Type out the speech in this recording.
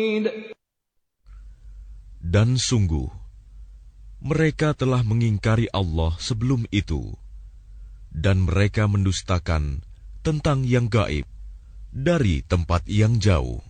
Dan sungguh, mereka telah mengingkari Allah sebelum itu, dan mereka mendustakan tentang yang gaib dari tempat yang jauh.